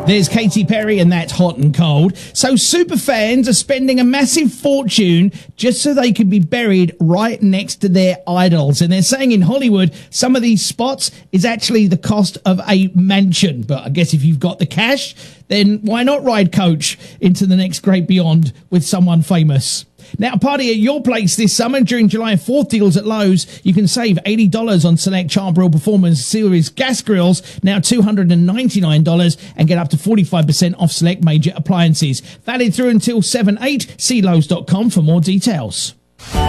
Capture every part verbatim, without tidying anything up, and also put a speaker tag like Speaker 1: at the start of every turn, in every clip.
Speaker 1: There's Katy Perry, and that's Hot and Cold. So super fans are spending a massive fortune just so they could be buried right next to their idols. And they're saying in Hollywood, some of these spots is actually the cost of a mansion. But I guess if you've got the cash, then why not ride coach into the next great beyond with someone famous? Now, party at your place this summer during July fourth deals at Lowe's. You can save eighty dollars on select Char-Broil Performance Series gas grills, now two hundred ninety-nine dollars, and get up to forty-five percent off select major appliances. Valid through until seven eight. See Lowe's dot com for more details.
Speaker 2: W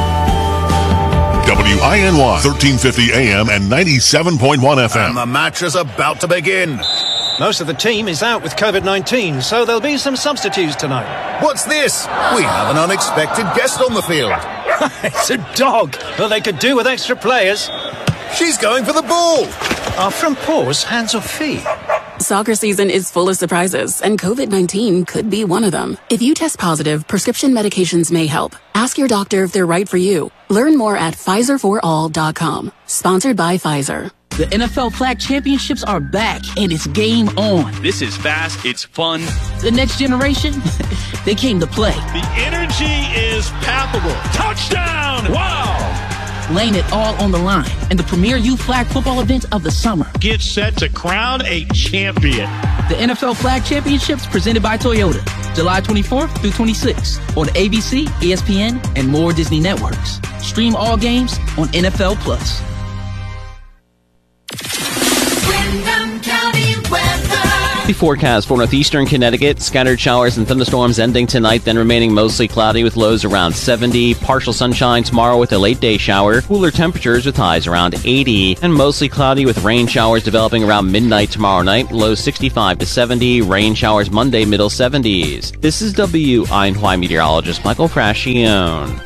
Speaker 2: I N Y, thirteen fifty A M and ninety-seven point one F M.
Speaker 3: And the match is about to begin.
Speaker 4: Most of the team is out with COVID nineteen, so there'll be some substitutes tonight.
Speaker 3: What's this? We have an unexpected guest on the field.
Speaker 4: It's a dog. Well, they could do with extra players.
Speaker 3: She's going for the ball.
Speaker 4: Are front paws hands or feet?
Speaker 5: Soccer season is full of surprises, and COVID nineteen could be one of them. If you test positive, prescription medications may help. Ask your doctor if they're right for you. Learn more at Pfizer for all dot com. Sponsored by Pfizer.
Speaker 6: The N F L Flag Championships are back, and it's game on.
Speaker 7: This is fast, it's fun.
Speaker 6: The next generation, they came to play.
Speaker 7: The energy is palpable. Touchdown! Wow!
Speaker 6: Laying it all on the line in the premier youth flag football event of the summer.
Speaker 7: Get set to crown a champion.
Speaker 6: The N F L Flag Championships presented by Toyota, July twenty-fourth through twenty-sixth on A B C, E S P N, and more Disney networks. Stream all games on N F L Plus.
Speaker 8: Windham County weather.
Speaker 9: The forecast for northeastern Connecticut, scattered showers and thunderstorms ending tonight, then remaining mostly cloudy with lows around seventy. Partial sunshine tomorrow with a late day shower. Cooler temperatures with highs around eighty. And mostly cloudy with rain showers developing around midnight tomorrow night. Lows sixty-five to seventy. Rain showers Monday, middle seventies. This is W I N Y meteorologist Michael Frascione.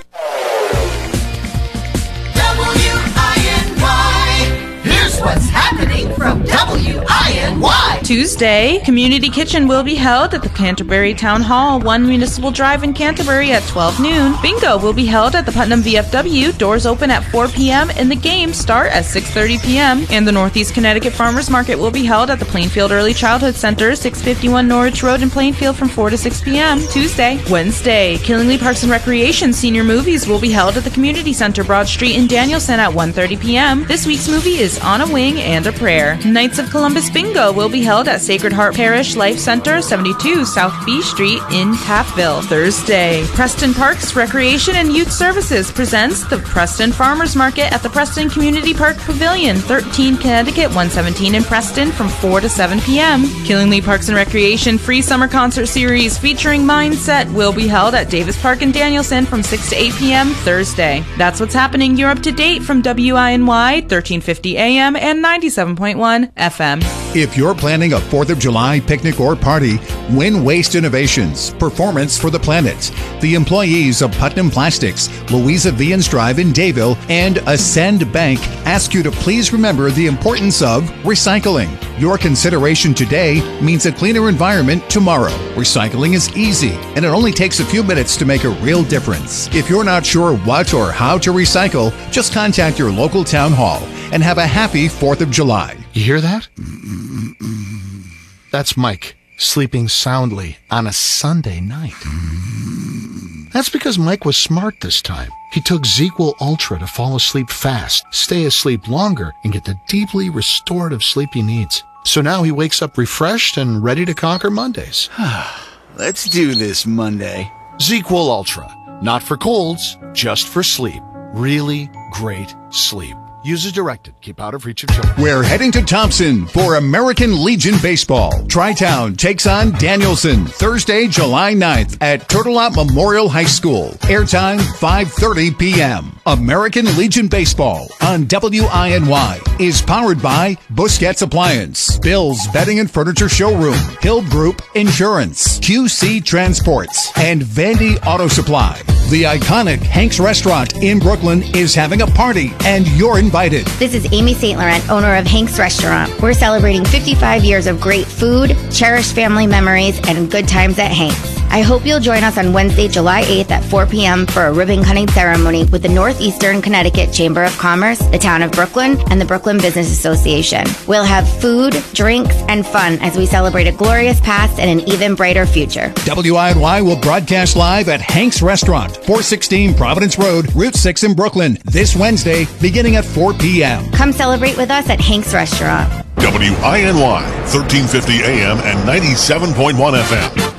Speaker 8: What's happening from W I N Y?
Speaker 10: Tuesday, Community Kitchen will be held at the Canterbury Town Hall, one Municipal Drive in Canterbury at twelve noon. Bingo will be held at the Putnam V F W. Doors open at four p.m. and the games start at six thirty p.m. And the Northeast Connecticut Farmers Market will be held at the Plainfield Early Childhood Center, six fifty-one Norwich Road in Plainfield from four to six p.m. Tuesday. Wednesday, Killingly Parks and Recreation Senior Movies will be held at the Community Center, Broad Street in Danielson at one thirty p.m. This week's movie is On a Wing and a Prayer. Knights of Columbus Bingo will be held at Sacred Heart Parish Life Center, seventy-two South B Street in Taffville. Thursday, Preston Parks Recreation and Youth Services presents the Preston Farmers Market at the Preston Community Park Pavilion, thirteen Connecticut, one seventeen in Preston from four to seven p.m. Killingly Parks and Recreation Free Summer Concert Series featuring Mindset will be held at Davis Park in Danielson from six to eight p.m. Thursday. That's what's happening. You're up to date from W I N Y, thirteen fifty A M and ninety-seven point one F M.
Speaker 11: If you're planning a fourth of July picnic or party, win Waste Innovations, Performance for the Planet. The employees of Putnam Plastics, Louisa Vians Drive in Dayville, and Ascend Bank ask you to please remember the importance of recycling. Your consideration today means a cleaner environment tomorrow. Recycling is easy, and it only takes a few minutes to make a real difference. If you're not sure what or how to recycle, just contact your local town hall and have a happy fourth of July.
Speaker 12: You hear that? That's Mike, sleeping soundly on a Sunday night. That's because Mike was smart this time. He took ZzzQuil Ultra to fall asleep fast, stay asleep longer, and get the deeply restorative sleep he needs. So now he wakes up refreshed and ready to conquer Mondays.
Speaker 13: Let's do this Monday.
Speaker 12: ZzzQuil Ultra. Not for colds, just for sleep. Really great sleep. Use as directed. Keep out of reach of children.
Speaker 11: We're heading to Thompson for American Legion Baseball. Tri-Town takes on Danielson Thursday, July ninth at Turtle Lot Memorial High School. Airtime five thirty p.m. American Legion Baseball on W I N Y is powered by Busquets Appliance, Bill's Bedding and Furniture Showroom, Hill Group Insurance, Q C Transports, and Vandy Auto Supply. The iconic Hank's Restaurant in Brooklyn is having a party, and you're invited.
Speaker 14: This is Amy Saint Laurent, owner of Hank's Restaurant. We're celebrating fifty-five years of great food, cherished family memories, and good times at Hank's. I hope you'll join us on Wednesday, July eighth at four p.m. for a ribbon cutting ceremony with the Northeastern Connecticut Chamber of Commerce, the Town of Brooklyn, and the Brooklyn Business Association. We'll have food, drinks, and fun as we celebrate a glorious past and an even brighter future.
Speaker 11: W I N Y will broadcast live at Hank's Restaurant, four sixteen Providence Road, Route six in Brooklyn, this Wednesday, beginning at four p.m.
Speaker 14: Come celebrate with us at Hank's Restaurant.
Speaker 2: W I N Y, thirteen fifty A M and ninety-seven point one F M.